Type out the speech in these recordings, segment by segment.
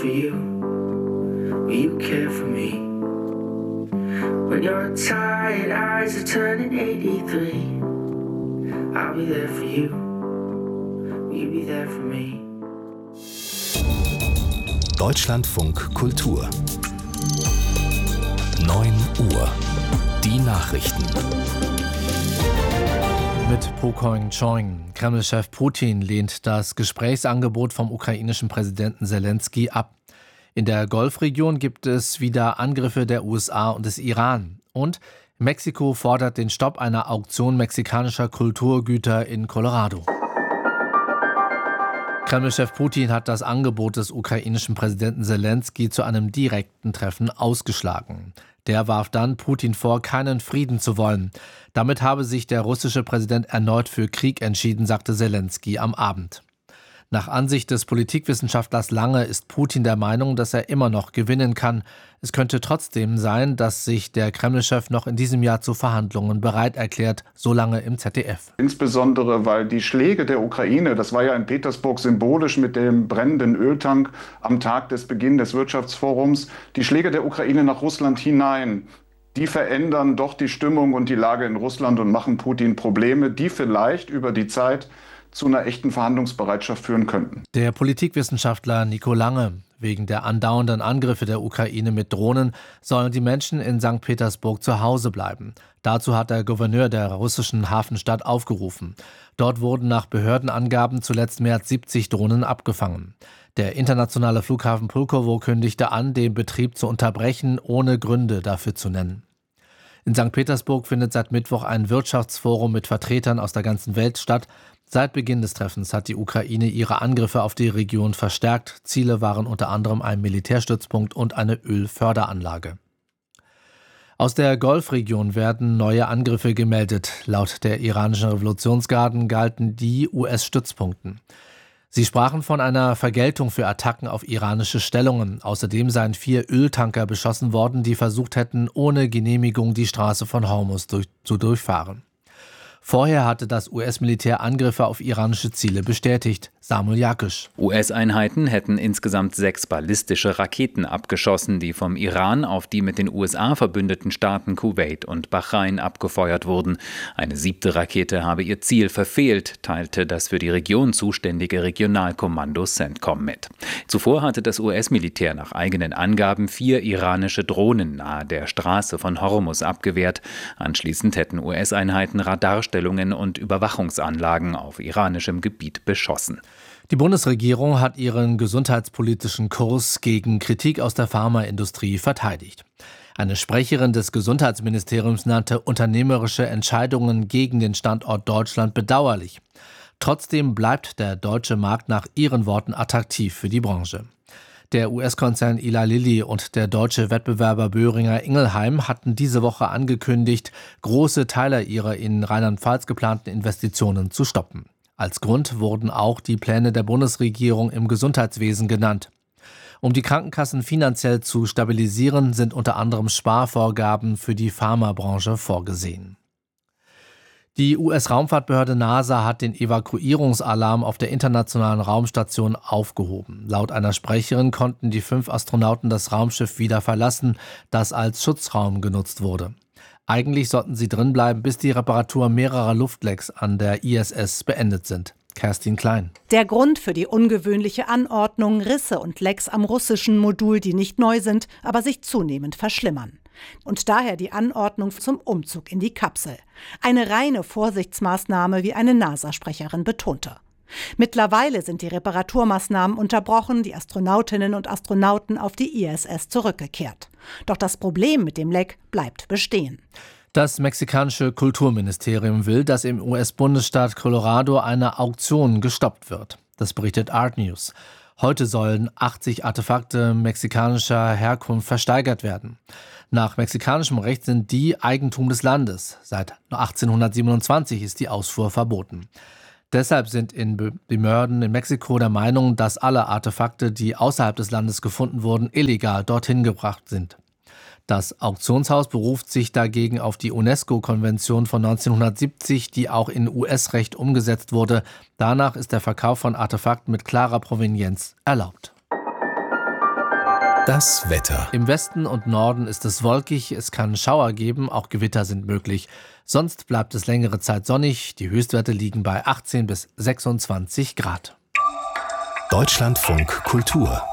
for you? Will you care for me? When your tired eyes are turning 83, I'll be there for you. Will you be there for me? Deutschlandfunk Kultur 9 Uhr. Die Nachrichten. Mit Po Koing-Choing. Kreml-Chef Putin lehnt das Gesprächsangebot vom ukrainischen Präsidenten Selenskyj ab. In der Golfregion gibt es wieder Angriffe der USA und des Iran. Und Mexiko fordert den Stopp einer Auktion mexikanischer Kulturgüter in Colorado. Kreml-Chef Putin hat das Angebot des ukrainischen Präsidenten Selenskyj zu einem direkten Treffen ausgeschlagen. Der warf dann Putin vor, keinen Frieden zu wollen. Damit habe sich der russische Präsident erneut für Krieg entschieden, sagte Selenskyj am Abend. Nach Ansicht des Politikwissenschaftlers Lange ist Putin der Meinung, dass er immer noch gewinnen kann. Es könnte trotzdem sein, dass sich der Kreml-Chef noch in diesem Jahr zu Verhandlungen bereit erklärt, so Lange im ZDF. Insbesondere, weil die Schläge der Ukraine, das war ja in Petersburg symbolisch mit dem brennenden Öltank am Tag des Beginns des Wirtschaftsforums, die Schläge der Ukraine nach Russland hinein, die verändern doch die Stimmung und die Lage in Russland und machen Putin Probleme, die vielleicht über die Zeit zu einer echten Verhandlungsbereitschaft führen könnten. Der Politikwissenschaftler Nico Lange. Wegen der andauernden Angriffe der Ukraine mit Drohnen sollen die Menschen in St. Petersburg zu Hause bleiben. Dazu hat der Gouverneur der russischen Hafenstadt aufgerufen. Dort wurden nach Behördenangaben zuletzt mehr als 70 Drohnen abgefangen. Der internationale Flughafen Pulkowo kündigte an, den Betrieb zu unterbrechen, ohne Gründe dafür zu nennen. In St. Petersburg findet seit Mittwoch ein Wirtschaftsforum mit Vertretern aus der ganzen Welt statt. Seit Beginn des Treffens hat die Ukraine ihre Angriffe auf die Region verstärkt. Ziele waren unter anderem ein Militärstützpunkt und eine Ölförderanlage. Aus der Golfregion werden neue Angriffe gemeldet. Laut der iranischen Revolutionsgarden galten die US-Stützpunkten. Sie sprachen von einer Vergeltung für Attacken auf iranische Stellungen. Außerdem seien 4 Öltanker beschossen worden, die versucht hätten, ohne Genehmigung die Straße von Hormuz zu durchfahren. Vorher hatte das US-Militär Angriffe auf iranische Ziele bestätigt. Samuel Jakisch. US-Einheiten hätten insgesamt 6 ballistische Raketen abgeschossen, die vom Iran auf die mit den USA verbündeten Staaten Kuwait und Bahrain abgefeuert wurden. Eine 7. Rakete habe ihr Ziel verfehlt, teilte das für die Region zuständige Regionalkommando CENTCOM mit. Zuvor hatte das US-Militär nach eigenen Angaben 4 iranische Drohnen nahe der Straße von Hormuz abgewehrt. Anschließend hätten US-Einheiten Radarstellungen und Überwachungsanlagen auf iranischem Gebiet beschossen. Die Bundesregierung hat ihren gesundheitspolitischen Kurs gegen Kritik aus der Pharmaindustrie verteidigt. Eine Sprecherin des Gesundheitsministeriums nannte unternehmerische Entscheidungen gegen den Standort Deutschland bedauerlich. Trotzdem bleibt der deutsche Markt nach ihren Worten attraktiv für die Branche. Der US-Konzern Eli Lilly und der deutsche Wettbewerber Boehringer Ingelheim hatten diese Woche angekündigt, große Teile ihrer in Rheinland-Pfalz geplanten Investitionen zu stoppen. Als Grund wurden auch die Pläne der Bundesregierung im Gesundheitswesen genannt. Um die Krankenkassen finanziell zu stabilisieren, sind unter anderem Sparvorgaben für die Pharmabranche vorgesehen. Die US-Raumfahrtbehörde NASA hat den Evakuierungsalarm auf der internationalen Raumstation aufgehoben. Laut einer Sprecherin konnten die 5 Astronauten das Raumschiff wieder verlassen, das als Schutzraum genutzt wurde. Eigentlich sollten sie drinbleiben, bis die Reparatur mehrerer Luftlecks an der ISS beendet sind. Kerstin Klein. Der Grund für die ungewöhnliche Anordnung: Risse und Lecks am russischen Modul, die nicht neu sind, aber sich zunehmend verschlimmern. Und daher die Anordnung zum Umzug in die Kapsel. Eine reine Vorsichtsmaßnahme, wie eine NASA-Sprecherin betonte. Mittlerweile sind die Reparaturmaßnahmen unterbrochen, die Astronautinnen und Astronauten auf die ISS zurückgekehrt. Doch das Problem mit dem Leck bleibt bestehen. Das mexikanische Kulturministerium will, dass im US-Bundesstaat Colorado eine Auktion gestoppt wird. Das berichtet Art News. Heute sollen 80 Artefakte mexikanischer Herkunft versteigert werden. Nach mexikanischem Recht sind die Eigentum des Landes. Seit 1827 ist die Ausfuhr verboten. Deshalb sind die Behörden in Mexiko der Meinung, dass alle Artefakte, die außerhalb des Landes gefunden wurden, illegal dorthin gebracht sind. Das Auktionshaus beruft sich dagegen auf die UNESCO-Konvention von 1970, die auch in US-Recht umgesetzt wurde. Danach ist der Verkauf von Artefakten mit klarer Provenienz erlaubt. Das Wetter. Im Westen und Norden ist es wolkig, es kann Schauer geben, auch Gewitter sind möglich. Sonst bleibt es längere Zeit sonnig, die Höchstwerte liegen bei 18 bis 26 Grad. Deutschlandfunk Kultur.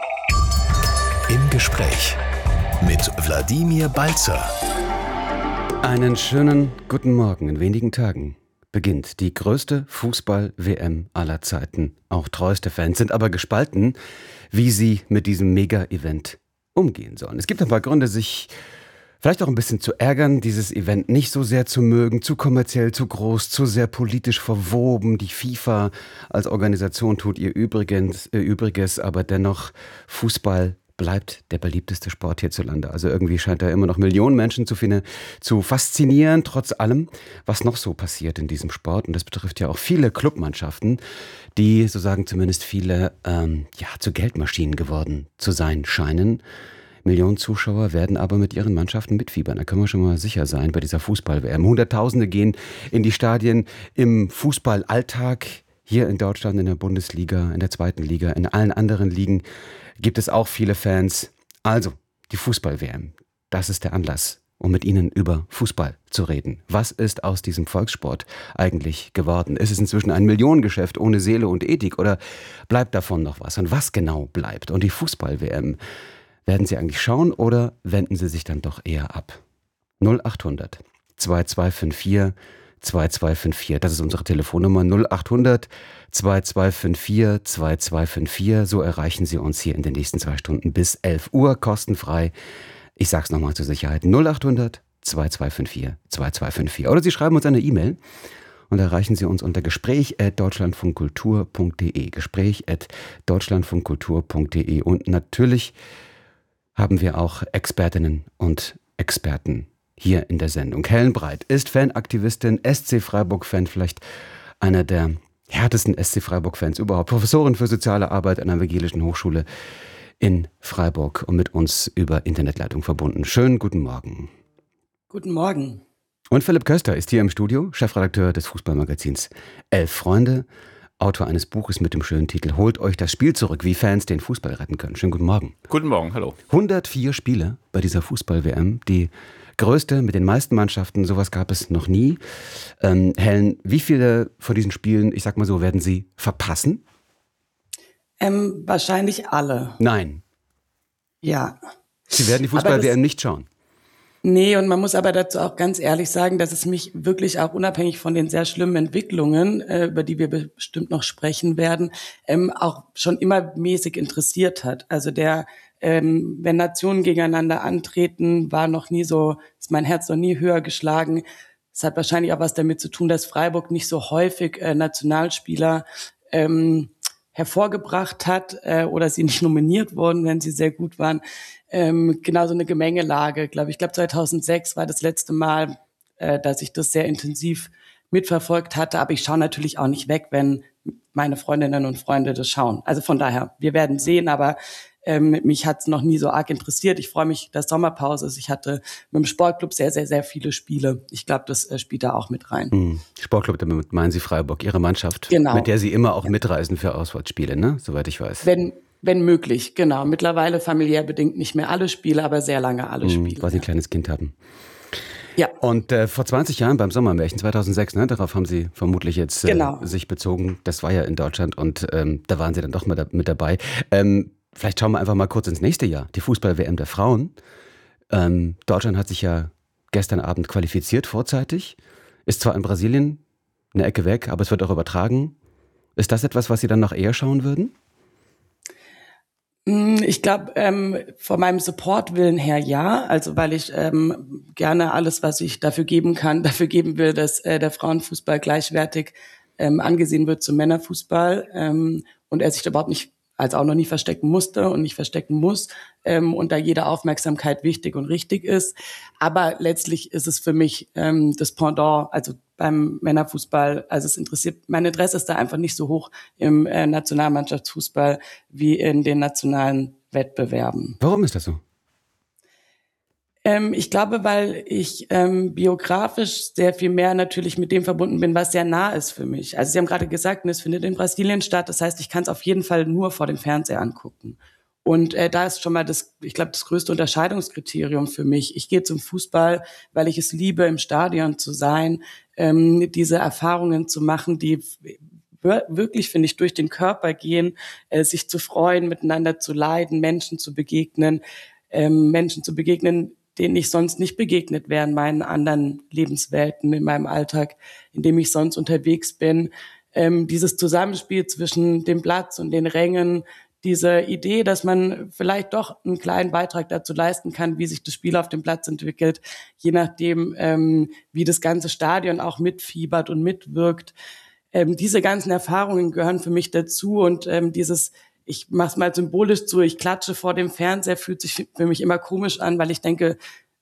Im Gespräch mit Wladimir Balzer. Einen schönen guten Morgen. In wenigen Tagen beginnt die größte Fußball-WM aller Zeiten. Auch treueste Fans sind aber gespalten, wie sie mit diesem Mega-Event umgehen sollen. Es gibt ein paar Gründe, sich vielleicht auch ein bisschen zu ärgern, dieses Event nicht so sehr zu mögen, zu kommerziell, zu groß, zu sehr politisch verwoben. Die FIFA als Organisation tut ihr Übriges, aber dennoch Fußball bleibt der beliebteste Sport hierzulande. Also irgendwie scheint da immer noch Millionen Menschen zu faszinieren, trotz allem, was noch so passiert in diesem Sport. Und das betrifft ja auch viele Clubmannschaften, die, so sagen zumindest viele, zu Geldmaschinen geworden zu sein scheinen. Millionen Zuschauer werden aber mit ihren Mannschaften mitfiebern. Da können wir schon mal sicher sein bei dieser Fußball-WM. Hunderttausende gehen in die Stadien im Fußballalltag. Hier in Deutschland, in der Bundesliga, in der zweiten Liga, in allen anderen Ligen gibt es auch viele Fans. Also, die Fußball-WM, das ist der Anlass, um mit Ihnen über Fußball zu reden. Was ist aus diesem Volkssport eigentlich geworden? Ist es inzwischen ein Millionengeschäft ohne Seele und Ethik oder bleibt davon noch was? Und was genau bleibt? Und die Fußball-WM, werden Sie eigentlich schauen oder wenden Sie sich dann doch eher ab? 0800 2254 2254, das ist unsere Telefonnummer 0800 2254 2254. So erreichen Sie uns hier in den nächsten 2 Stunden bis 11 Uhr, kostenfrei. Ich sag's nochmal zur Sicherheit, 0800 2254 2254. Oder Sie schreiben uns eine E-Mail und erreichen Sie uns unter gespräch@deutschlandfunkkultur.de. Gespräch@deutschlandfunkkultur.de. Und natürlich haben wir auch Expertinnen und Experten hier in der Sendung. Helen Breit ist Fanaktivistin, SC Freiburg-Fan, vielleicht einer der härtesten SC Freiburg-Fans überhaupt. Professorin für soziale Arbeit an der Evangelischen Hochschule in Freiburg und mit uns über Internetleitung verbunden. Schönen guten Morgen. Guten Morgen. Und Philipp Köster ist hier im Studio, Chefredakteur des Fußballmagazins 11 Freunde, Autor eines Buches mit dem schönen Titel Holt euch das Spiel zurück, wie Fans den Fußball retten können. Schönen guten Morgen. Guten Morgen, hallo. 104 Spiele bei dieser Fußball-WM, die größte mit den meisten Mannschaften, sowas gab es noch nie. Helen, wie viele von diesen Spielen, ich sag mal so, werden Sie verpassen? Wahrscheinlich alle. Nein. Ja. Sie werden die Fußball-WM nicht schauen? Nee, und man muss aber dazu auch ganz ehrlich sagen, dass es mich wirklich auch unabhängig von den sehr schlimmen Entwicklungen, über die wir bestimmt noch sprechen werden, auch schon immer mäßig interessiert hat. Also wenn Nationen gegeneinander antreten, ist mein Herz noch nie höher geschlagen. Es hat wahrscheinlich auch was damit zu tun, dass Freiburg nicht so häufig Nationalspieler hervorgebracht hat oder sie nicht nominiert wurden, wenn sie sehr gut waren. Genauso eine Gemengelage, glaube ich. Ich glaube, 2006 war das letzte Mal, dass ich das sehr intensiv mitverfolgt hatte. Aber ich schaue natürlich auch nicht weg, wenn meine Freundinnen und Freunde das schauen. Also von daher, wir werden sehen, aber mich hat es noch nie so arg interessiert. Ich freue mich, dass Sommerpause ist. Ich hatte mit dem Sportclub sehr, sehr, sehr viele Spiele. Ich glaube, das spielt da auch mit rein. Sportclub, damit meinen Sie Freiburg, Ihre Mannschaft, genau, mit der Sie immer auch mitreisen für Auswärtsspiele, ne? Soweit ich weiß. Wenn möglich, genau. Mittlerweile familiär bedingt nicht mehr alle Spiele, aber sehr lange alle Spiele. Weil Sie ein kleines Kind hatten. Ja. Und vor 20 Jahren beim Sommermärchen 2006, ne, darauf haben Sie vermutlich jetzt sich bezogen. Das war ja in Deutschland und da waren Sie dann doch mal mit dabei. Vielleicht schauen wir einfach mal kurz ins nächste Jahr. Die Fußball-WM der Frauen. Deutschland hat sich ja gestern Abend qualifiziert, vorzeitig. Ist zwar in Brasilien eine Ecke weg, aber es wird auch übertragen. Ist das etwas, was Sie dann noch eher schauen würden? Ich glaube, von meinem Supportwillen her ja, also weil ich gerne alles, was ich dafür geben will, dass der Frauenfußball gleichwertig angesehen wird zum Männerfußball und er sich überhaupt nicht, also auch noch nie verstecken musste und nicht verstecken muss und da jede Aufmerksamkeit wichtig und richtig ist. Aber letztlich ist es für mich das Pendant, also beim Männerfußball, also mein Interesse ist da einfach nicht so hoch im Nationalmannschaftsfußball wie in den nationalen Wettbewerben. Warum ist das so? Ich glaube, weil ich biografisch sehr viel mehr natürlich mit dem verbunden bin, was sehr nah ist für mich. Also Sie haben gerade gesagt, es findet in Brasilien statt. Das heißt, ich kann es auf jeden Fall nur vor dem Fernseher angucken. Und da ist schon mal das größte Unterscheidungskriterium für mich. Ich gehe zum Fußball, weil ich es liebe, im Stadion zu sein, diese Erfahrungen zu machen, die wirklich, finde ich, durch den Körper gehen, sich zu freuen, miteinander zu leiden, Menschen zu begegnen, denen ich sonst nicht begegnet wäre in meinen anderen Lebenswelten, in meinem Alltag, in dem ich sonst unterwegs bin. Dieses Zusammenspiel zwischen dem Platz und den Rängen, diese Idee, dass man vielleicht doch einen kleinen Beitrag dazu leisten kann, wie sich das Spiel auf dem Platz entwickelt, je nachdem, wie das ganze Stadion auch mitfiebert und mitwirkt. Diese ganzen Erfahrungen gehören für mich dazu und ich mach's mal symbolisch zu, ich klatsche vor dem Fernseher, fühlt sich für mich immer komisch an, weil ich denke,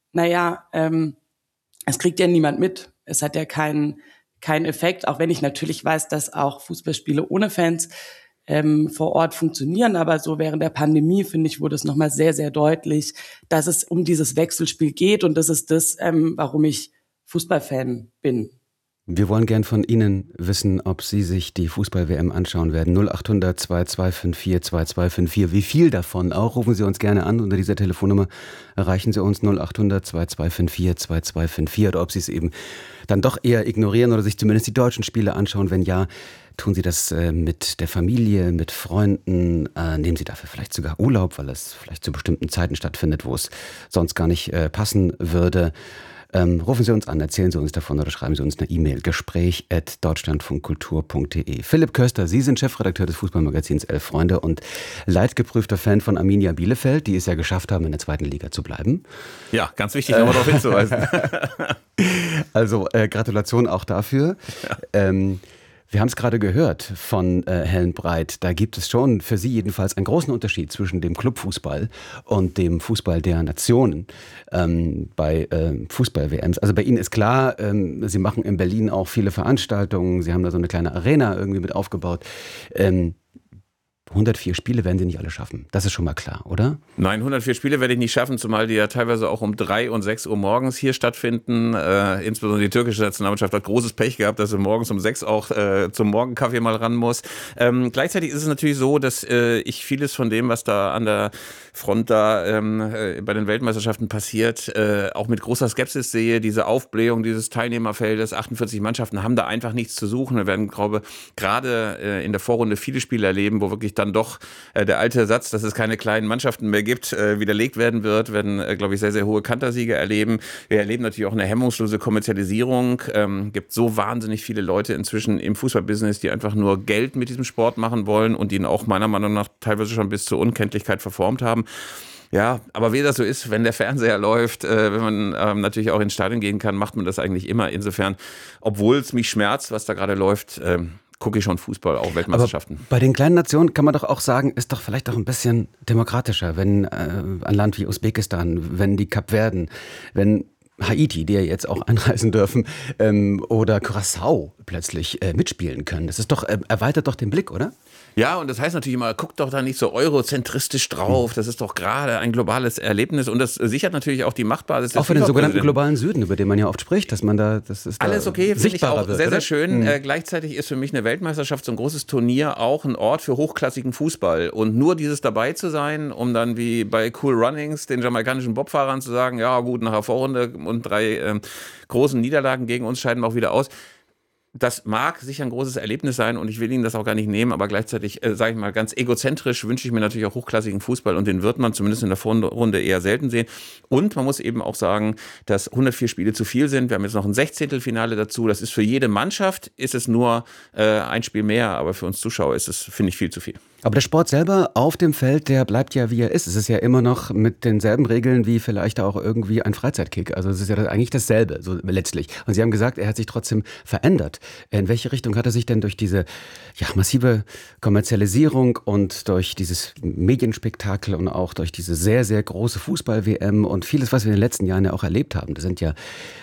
es kriegt ja niemand mit. Es hat ja keinen Effekt, auch wenn ich natürlich weiß, dass auch Fußballspiele ohne Fans vor Ort funktionieren, aber so während der Pandemie, finde ich, wurde es nochmal sehr, sehr deutlich, dass es um dieses Wechselspiel geht und das ist das, warum ich Fußballfan bin. Wir wollen gern von Ihnen wissen, ob Sie sich die Fußball-WM anschauen werden. 0800 2254 2254. Wie viel davon auch? Rufen Sie uns gerne an. Unter dieser Telefonnummer erreichen Sie uns 0800 2254 2254. Oder ob Sie es eben dann doch eher ignorieren oder sich zumindest die deutschen Spiele anschauen. Wenn ja, tun Sie das mit der Familie, mit Freunden? Nehmen Sie dafür vielleicht sogar Urlaub, weil es vielleicht zu bestimmten Zeiten stattfindet, wo es sonst gar nicht passen würde. Rufen Sie uns an, erzählen Sie uns davon oder schreiben Sie uns eine E-Mail. gespräch@deutschlandfunkkultur.de. Philipp Köster, Sie sind Chefredakteur des Fußballmagazins Elf Freunde und leidgeprüfter Fan von Arminia Bielefeld, die es ja geschafft haben, in der zweiten Liga zu bleiben. Ja, ganz wichtig, nochmal darauf hinzuweisen. Also Gratulation auch dafür. Ja. Wir haben es gerade gehört von Helen Breit. Da gibt es schon für Sie jedenfalls einen großen Unterschied zwischen dem Clubfußball und dem Fußball der Nationen bei Fußball-WMs. Also bei Ihnen ist klar, Sie machen in Berlin auch viele Veranstaltungen. Sie haben da so eine kleine Arena irgendwie mit aufgebaut. 104 Spiele werden Sie nicht alle schaffen. Das ist schon mal klar, oder? Nein, 104 Spiele werde ich nicht schaffen, zumal die ja teilweise auch um 3 und 6 Uhr morgens hier stattfinden. Insbesondere die türkische Nationalmannschaft hat großes Pech gehabt, dass sie morgens um 6 auch zum Morgenkaffee mal ran muss. Gleichzeitig ist es natürlich so, dass ich vieles von dem, was da an der Front da bei den Weltmeisterschaften passiert, auch mit großer Skepsis sehe. Diese Aufblähung dieses Teilnehmerfeldes, 48 Mannschaften haben da einfach nichts zu suchen. Wir werden, glaube ich, gerade in der Vorrunde viele Spiele erleben, wo wirklich dann doch der alte Satz, dass es keine kleinen Mannschaften mehr gibt, widerlegt werden wird. Wir werden, glaube ich, sehr, sehr hohe Kantersiege erleben. Wir erleben natürlich auch eine hemmungslose Kommerzialisierung. Gibt so wahnsinnig viele Leute inzwischen im Fußballbusiness, die einfach nur Geld mit diesem Sport machen wollen und ihn auch meiner Meinung nach teilweise schon bis zur Unkenntlichkeit verformt haben. Ja, aber wie das so ist, wenn der Fernseher läuft, wenn man natürlich auch ins Stadion gehen kann, macht man das eigentlich immer. Insofern, obwohl es mich schmerzt, was da gerade läuft, gucke ich schon Fußball, auch Weltmeisterschaften. Aber bei den kleinen Nationen kann man doch auch sagen, ist doch vielleicht auch ein bisschen demokratischer, wenn ein Land wie Usbekistan, wenn die Kapverden, wenn Haiti, die ja jetzt auch einreisen dürfen, oder Curaçao plötzlich mitspielen können. Das ist doch, erweitert doch den Blick, oder? Ja, und das heißt natürlich immer, guckt doch da nicht so eurozentristisch drauf. Das ist doch gerade ein globales Erlebnis und das sichert natürlich auch die Machtbasis. Auch für den sogenannten globalen Süden, über den man ja oft spricht, dass man da, das ist alles da okay, finde ich auch wird, sehr, oder? sehr schön. Gleichzeitig ist für mich eine Weltmeisterschaft, so ein großes Turnier, auch ein Ort für hochklassigen Fußball. Und nur dieses dabei zu sein, um dann wie bei Cool Runnings den jamaikanischen Bobfahrern zu sagen, ja gut, nach der Vorrunde und 3 großen Niederlagen gegen uns scheiden wir auch wieder aus. Das mag sicher ein großes Erlebnis sein und ich will Ihnen das auch gar nicht nehmen, aber gleichzeitig, sage ich mal, ganz egozentrisch wünsche ich mir natürlich auch hochklassigen Fußball und den wird man zumindest in der Vorrunde eher selten sehen. Und man muss eben auch sagen, dass 104 Spiele zu viel sind. Wir haben jetzt noch ein 16. dazu. Das ist für jede Mannschaft, ist es nur ein Spiel mehr, aber für uns Zuschauer ist es, finde ich, viel zu viel. Aber der Sport selber auf dem Feld, der bleibt ja, wie er ist. Es ist ja immer noch mit denselben Regeln wie vielleicht auch irgendwie ein Freizeitkick. Also es ist ja eigentlich dasselbe, so letztlich. Und Sie haben gesagt, er hat sich trotzdem verändert. In welche Richtung hat er sich denn durch diese massive Kommerzialisierung und durch dieses Medienspektakel und auch durch diese sehr, sehr große Fußball-WM und vieles, was wir in den letzten Jahren ja auch erlebt haben? Das sind ja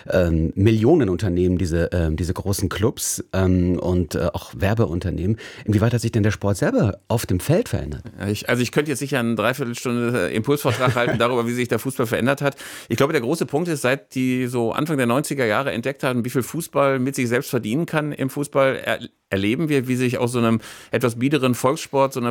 Millionenunternehmen, diese großen Clubs und auch Werbeunternehmen. Inwieweit hat sich denn der Sport selber auf dem Feld verändert? Ich könnte jetzt sicher eine Dreiviertelstunde Impulsvortrag halten darüber, wie sich der Fußball verändert hat. Ich glaube, der große Punkt ist, seit die so Anfang der 90er Jahre entdeckt haben, wie viel Fußball mit sich selbst verdienen kann im Fußball, erleben wir, wie sich aus so einem etwas biederen Volkssport so ein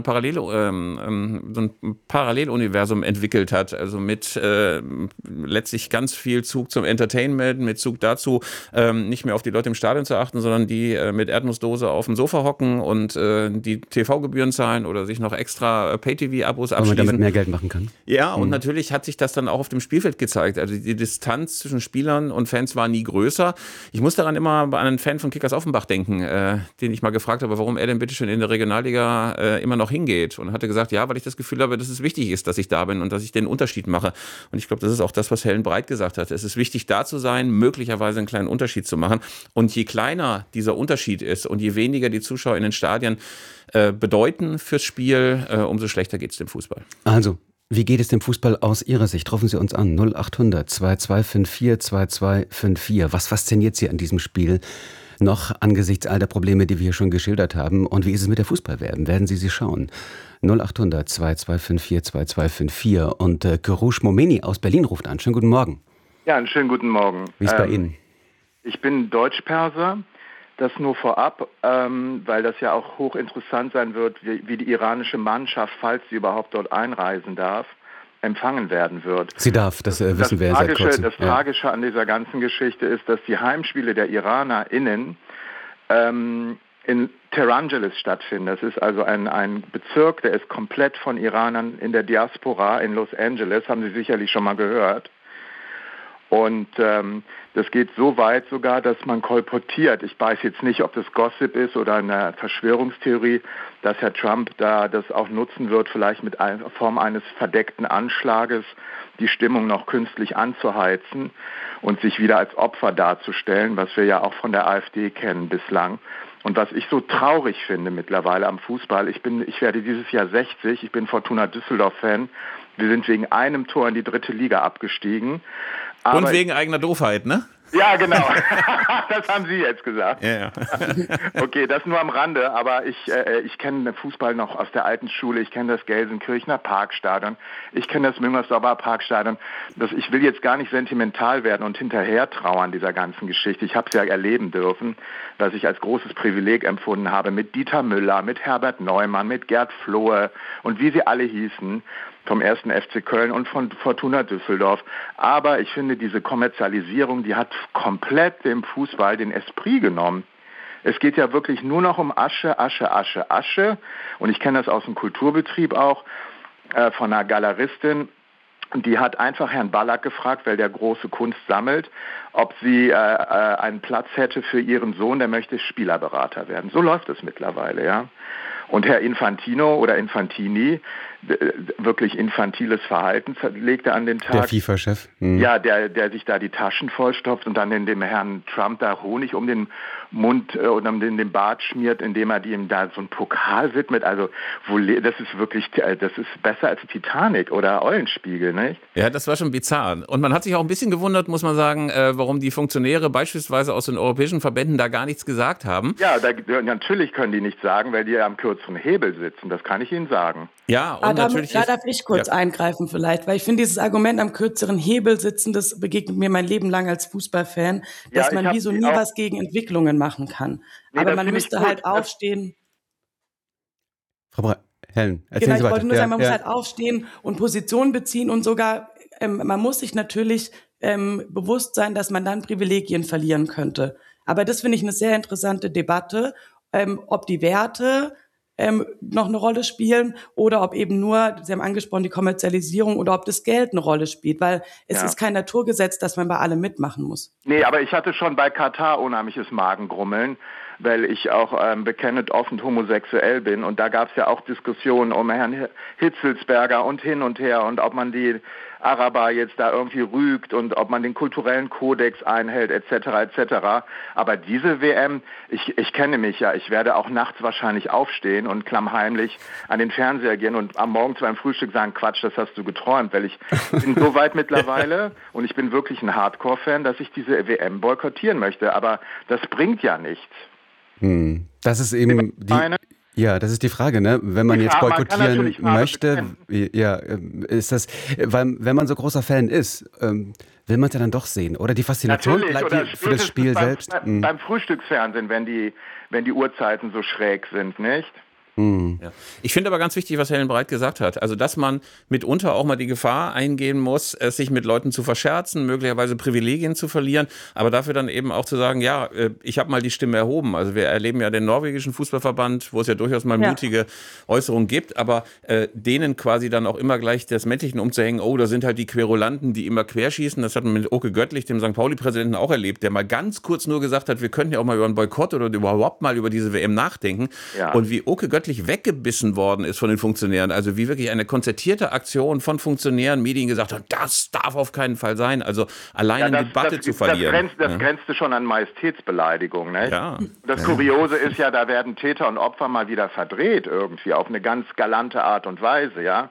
Paralleluniversum entwickelt hat. Also mit letztlich ganz viel Zug zum Entertainment, mit Zug dazu, nicht mehr auf die Leute im Stadion zu achten, sondern die mit Erdnussdose auf dem Sofa hocken und die TV-Gebühren zahlen oder sich noch extra Pay-TV-Abos abschließen. Weil man damit mehr Geld machen kann. Ja, und natürlich hat sich das dann auch auf dem Spielfeld gezeigt. Also die Distanz zwischen Spielern und Fans war nie größer. Ich muss daran immer an einen Fan von Kickers Offenbach denken, den ich mal gefragt habe, warum er denn bitte schon in der Regionalliga immer noch hingeht. Und hatte gesagt, ja, weil ich das Gefühl habe, dass es wichtig ist, dass ich da bin und dass ich den Unterschied mache. Und ich glaube, das ist auch das, was Helen Breit gesagt hat. Es ist wichtig, da zu sein, möglicherweise einen kleinen Unterschied zu machen. Und je kleiner dieser Unterschied ist und je weniger die Zuschauer in den Stadien bedeuten fürs Spiel, umso schlechter geht es dem Fußball. Also, wie geht es dem Fußball aus Ihrer Sicht? Rufen Sie uns an 0800 2254 2254. Was fasziniert Sie an diesem Spiel noch angesichts all der Probleme, die wir hier schon geschildert haben? Und wie ist es mit der Fußball-WM? Werden Sie schauen? 0800 2254 2254. Und Kerouche Momeni aus Berlin ruft an. Schönen guten Morgen. Ja, einen schönen guten Morgen. Wie ist bei Ihnen? Ich bin Deutsch-Perser. Das nur vorab, weil das ja auch hochinteressant sein wird, wie die iranische Mannschaft, falls sie überhaupt dort einreisen darf, empfangen werden wird. Sie darf, das wissen wir seit kurzem. Das Tragische an dieser ganzen Geschichte ist, dass die Heimspiele der IranerInnen in Terangeles stattfinden. Das ist also ein Bezirk, der ist komplett von Iranern in der Diaspora in Los Angeles, haben Sie sicherlich schon mal gehört. Und das geht so weit sogar, dass man kolportiert, ich weiß jetzt nicht, ob das Gossip ist oder eine Verschwörungstheorie, dass Herr Trump da das auch nutzen wird, vielleicht mit einer Form eines verdeckten Anschlages die Stimmung noch künstlich anzuheizen und sich wieder als Opfer darzustellen, was wir ja auch von der AfD kennen bislang. Und was ich so traurig finde mittlerweile am Fußball, ich werde dieses Jahr 60, ich bin Fortuna Düsseldorf-Fan, wir sind wegen einem Tor in die 3. Liga abgestiegen. Und wegen eigener Doofheit, ne? Ja, genau. Das haben Sie jetzt gesagt. Ja. Okay, das nur am Rande, aber ich kenne Fußball noch aus der alten Schule. Ich kenne das Gelsenkirchener Parkstadion. Ich kenne das Müngersdorfer Parkstadion. Ich will jetzt gar nicht sentimental werden und hinterher trauern dieser ganzen Geschichte. Ich habe es ja erleben dürfen, was ich als großes Privileg empfunden habe mit Dieter Müller, mit Herbert Neumann, mit Gerd Flohe und wie sie alle hießen. Vom 1. FC Köln und von Fortuna Düsseldorf. Aber ich finde, diese Kommerzialisierung, die hat komplett dem Fußball den Esprit genommen. Es geht ja wirklich nur noch um Asche, Asche, Asche, Asche. Und ich kenne das aus dem Kulturbetrieb auch, von einer Galeristin. Die hat einfach Herrn Ballack gefragt, weil der große Kunst sammelt, ob sie einen Platz hätte für ihren Sohn, der möchte Spielerberater werden. So läuft es mittlerweile, ja. Und Herr Infantino oder Infantini, wirklich infantiles Verhalten legte an den Tag. Der FIFA-Chef. Ja, der sich da die Taschen vollstopft und dann in dem Herrn Trump da Honig um den Mund oder um den Bart schmiert, indem er ihm da so einen Pokal widmet. Also das ist wirklich, das ist besser als Titanic oder Eulenspiegel, nicht? Ja, das war schon bizarr. Und man hat sich auch ein bisschen gewundert, muss man sagen, warum die Funktionäre beispielsweise aus den europäischen Verbänden da gar nichts gesagt haben. Ja, natürlich können die nichts sagen, weil die am kürzeren Hebel sitzen. Das kann ich Ihnen sagen. Ja, und natürlich. Da darf ich kurz eingreifen vielleicht, weil ich finde dieses Argument am kürzeren Hebel sitzen, das begegnet mir mein Leben lang als Fußballfan, dass man wie so nie was gegen Entwicklungen machen kann. Nee, aber man müsste halt aufstehen. Frau Helen, erzählen Sie weiter. Ich wollte nur sagen, man muss halt aufstehen und Position beziehen und sogar, man muss sich natürlich bewusst sein, dass man dann Privilegien verlieren könnte. Aber das finde ich eine sehr interessante Debatte, ob die Werte noch eine Rolle spielen oder ob eben nur, Sie haben angesprochen, die Kommerzialisierung oder ob das Geld eine Rolle spielt, weil es ist kein Naturgesetz, dass man bei allem mitmachen muss. Nee, aber ich hatte schon bei Katar unheimliches Magengrummeln, weil ich auch bekennend offen homosexuell bin und da gab es ja auch Diskussionen um Herrn Hitzelsberger und hin und her und ob man die Araber jetzt da irgendwie rügt und ob man den kulturellen Kodex einhält etc. etc. Aber diese WM, ich kenne mich ja, ich werde auch nachts wahrscheinlich aufstehen und klammheimlich an den Fernseher gehen und am Morgen zu einem Frühstück sagen, Quatsch, das hast du geträumt, weil ich bin so weit mittlerweile und ich bin wirklich ein Hardcore-Fan, dass ich diese WM boykottieren möchte, aber das bringt ja nichts. Das ist eben Ja, das ist die Frage, ne? Wenn man jetzt boykottieren möchte, ist das, weil wenn man so großer Fan ist, will man es ja dann doch sehen, oder? Die Faszination bleibt für das Spiel selbst. Beim Frühstücksfernsehen, wenn die Uhrzeiten so schräg sind, nicht? Ja. Ich finde aber ganz wichtig, was Helen Breit gesagt hat. Also, dass man mitunter auch mal die Gefahr eingehen muss, sich mit Leuten zu verscherzen, möglicherweise Privilegien zu verlieren, aber dafür dann eben auch zu sagen, ja, ich habe mal die Stimme erhoben. Also wir erleben ja den norwegischen Fußballverband, wo es ja durchaus mal mutige Äußerungen gibt, aber denen quasi dann auch immer gleich das Mäntelchen umzuhängen, oh, da sind halt die Querulanten, die immer querschießen. Das hat man mit Oke Göttlich, dem St. Pauli-Präsidenten, auch erlebt, der mal ganz kurz nur gesagt hat, wir könnten ja auch mal über einen Boykott oder überhaupt mal über diese WM nachdenken. Ja. Und wie Oke Göttlich weggebissen worden ist von den Funktionären, also wie wirklich eine konzertierte Aktion von Funktionären, Medien gesagt haben, das darf auf keinen Fall sein, also allein eine Debatte zu verlieren. Das grenzte schon an Majestätsbeleidigung. Ne? Ja. Das Kuriose ist ja, da werden Täter und Opfer mal wieder verdreht irgendwie, auf eine ganz galante Art und Weise. Ja?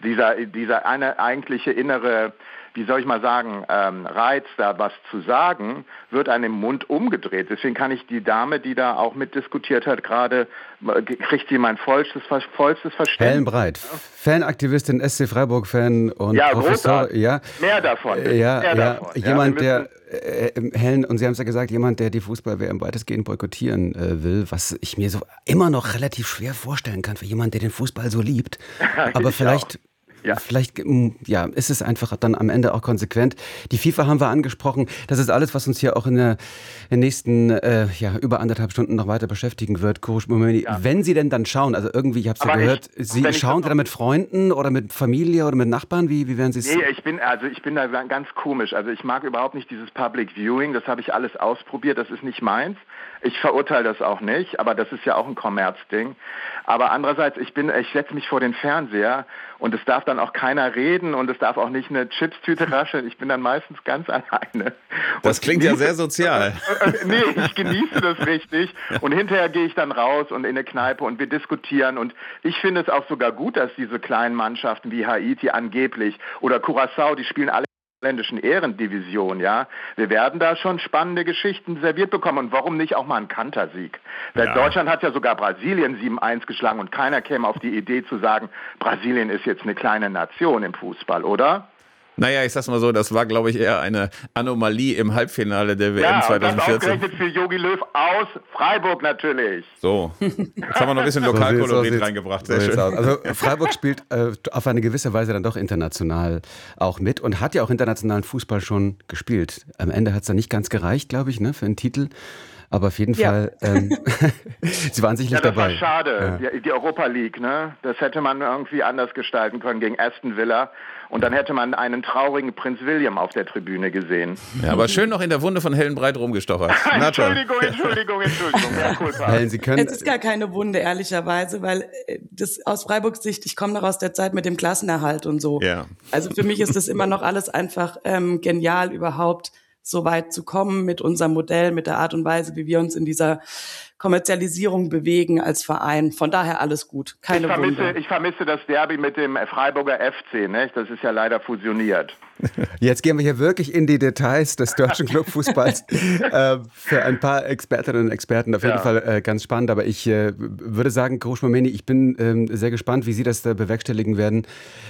Dieser eine eigentliche innere, wie soll ich mal sagen, Reiz, da was zu sagen, wird einem im Mund umgedreht. Deswegen kann ich die Dame, die da auch mitdiskutiert hat, gerade, kriegt sie mein vollstes Verständnis. Helen Breit, Fanaktivistin, SC Freiburg-Fan und Professor. Großartig. Ja, mehr davon. Mehr davon. Jemand, der, Helen, und Sie haben es ja gesagt, jemand, der die Fußball-WM weitestgehend boykottieren will, was ich mir so immer noch relativ schwer vorstellen kann für jemanden, der den Fußball so liebt. Aber vielleicht... Ja. Vielleicht ist es einfach dann am Ende auch konsequent. Die FIFA haben wir angesprochen. Das ist alles, was uns hier auch in den nächsten über 1,5 Stunden noch weiter beschäftigen wird. Wenn Sie denn dann schauen, also irgendwie, ich habe es ja gehört, schauen Sie da mit Freunden oder mit Familie oder mit Nachbarn? Wie werden Sie es? Nee, ich bin da ganz komisch. Also ich mag überhaupt nicht dieses Public Viewing. Das habe ich alles ausprobiert. Das ist nicht meins. Ich verurteile das auch nicht, aber das ist ja auch ein Kommerzding. Aber andererseits, ich setze mich vor den Fernseher und es darf dann auch keiner reden und es darf auch nicht eine Chipstüte rascheln. Ich bin dann meistens ganz alleine. Das klingt ja sehr sozial. Nee, ich genieße das richtig und hinterher gehe ich dann raus und in eine Kneipe und wir diskutieren und ich finde es auch sogar gut, dass diese kleinen Mannschaften wie Haiti angeblich oder Curaçao, die spielen alle ländischen Ehrendivision, ja. Wir werden da schon spannende Geschichten serviert bekommen und warum nicht auch mal einen Kantersieg? Weil Deutschland hat ja sogar Brasilien 7-1 geschlagen und keiner käme auf die Idee zu sagen, Brasilien ist jetzt eine kleine Nation im Fußball, oder? Naja, ich sag's mal so, das war, glaube ich, eher eine Anomalie im Halbfinale der WM 2014. Ja, das ausgerechnet für Jogi Löw aus Freiburg natürlich. So, jetzt haben wir noch ein bisschen Lokalkolorit reingebracht. Sehr schön. Also Freiburg spielt auf eine gewisse Weise dann doch international auch mit und hat ja auch internationalen Fußball schon gespielt. Am Ende hat es dann nicht ganz gereicht, glaube ich, für einen Titel. Aber auf jeden Fall, Sie waren sicherlich dabei. Das war schade, die Europa League, ne? Das hätte man irgendwie anders gestalten können gegen Aston Villa. Und dann hätte man einen traurigen Prinz William auf der Tribüne gesehen. Ja, aber schön noch in der Wunde von Helen Breit rumgestochert. Entschuldigung. Helen, Sie können... Es ist gar keine Wunde, ehrlicherweise, weil das aus Freiburgs Sicht, ich komme noch aus der Zeit mit dem Klassenerhalt und so. Ja. Also für mich ist das immer noch alles einfach genial, überhaupt so weit zu kommen mit unserem Modell, mit der Art und Weise, wie wir uns in dieser Kommerzialisierung bewegen als Verein. Von daher alles gut, keine Wunde. Ich vermisse das Derby mit dem Freiburger FC, ne? Das ist ja leider fusioniert. Jetzt gehen wir hier wirklich in die Details des deutschen Clubfußballs. Für ein paar Expertinnen und Experten auf jeden Fall ganz spannend. Aber ich würde sagen, Kourosh Momeni, ich bin sehr gespannt, wie Sie das bewerkstelligen werden.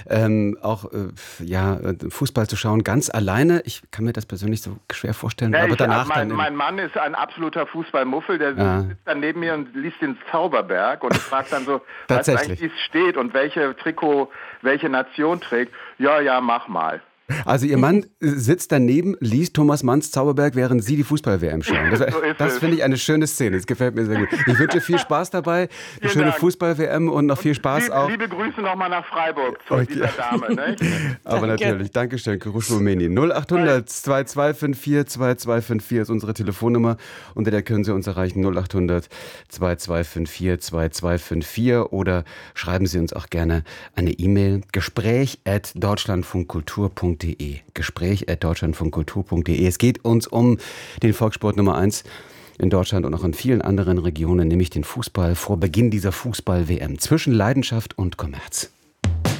Fußball zu schauen, ganz alleine. Ich kann mir das persönlich so schwer vorstellen. Ja, aber danach mein Mann ist ein absoluter Fußballmuffel, der sitzt dann neben mir und liest den Zauberberg und fragt dann so, was eigentlich steht und welche Trikot, welche Nation trägt. Ja, mach mal. Also Ihr Mann sitzt daneben, liest Thomas Manns Zauberberg, während Sie die Fußball-WM schauen. Das finde ich eine schöne Szene. Das gefällt mir sehr gut. Ich wünsche viel Spaß dabei, eine schöne Fußball-WM und noch viel Spaß auch. Liebe Grüße nochmal nach Freiburg zu dieser Dame. Ne? Aber natürlich, Dankeschön, Kourosh Momeni. 0800 2254 2254 ist unsere Telefonnummer, unter der können Sie uns erreichen. 0800 2254 2254 oder schreiben Sie uns auch gerne eine E-Mail. Gespräch@deutschlandfunkkultur.de. Gespräch@deutschlandfunkkultur.de. Es geht uns um den Volkssport Nummer 1 in Deutschland und auch in vielen anderen Regionen, nämlich den Fußball vor Beginn dieser Fußball-WM zwischen Leidenschaft und Kommerz.